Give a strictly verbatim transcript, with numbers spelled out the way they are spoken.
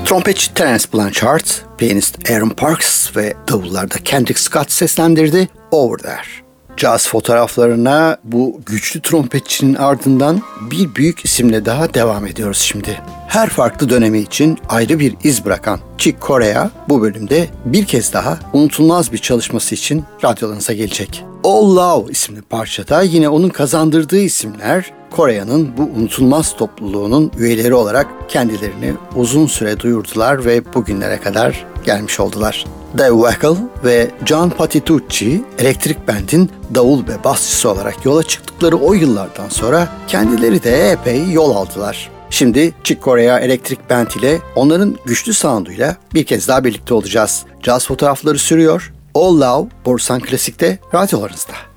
Trompetçi Terence Blanchard, piyanist Aaron Parks ve davullarda Kendrick Scott seslendirdi Over There. Caz fotoğraflarına bu güçlü trompetçinin ardından bir büyük isimle daha devam ediyoruz şimdi. Her farklı dönemi için ayrı bir iz bırakan Chick Corea bu bölümde bir kez daha unutulmaz bir çalışması için radyolarınıza gelecek. All Love isimli parçada yine onun kazandırdığı isimler Corea'nın bu unutulmaz topluluğunun üyeleri olarak kendilerini uzun süre duyurdular ve bugünlere kadar gelmiş oldular. Dave Weckl ve John Patitucci, Elektrik Band'in davul ve basçısı olarak yola çıktıkları o yıllardan sonra kendileri de epey yol aldılar. Şimdi Chick Corea Electric Band ile onların güçlü sounduyla bir kez daha birlikte olacağız. Caz fotoğrafları sürüyor. All Love, Borusan Klasik'te radyolarınızda.